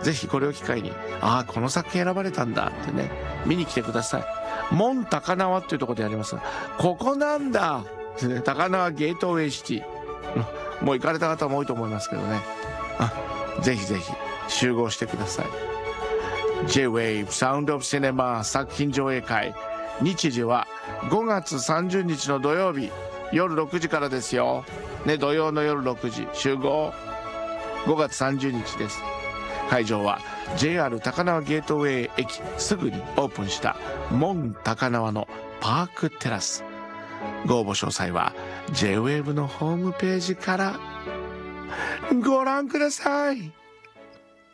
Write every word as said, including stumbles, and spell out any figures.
ぜひこれを機会に、ああこの作品選ばれたんだってね、見に来てください。門高輪っていうところでやりますが、ここなんだってね、高輪ゲートウェイシティ、もう行かれた方も多いと思いますけどね、あ、ぜひぜひ集合してください。 J-ウェーブ サウンドオブシネマ作品上映会、日時はごがつさんじゅうにちの土曜日夜ろくじからですよ、ね、土曜の夜ろくじ集合、ごがつさんじゅうにちです。会場は ジェイアール 高輪ゲートウェイ駅すぐにオープンした門高輪のパークテラス。ご応募詳細は J-ウェーブ のホームページからご覧ください。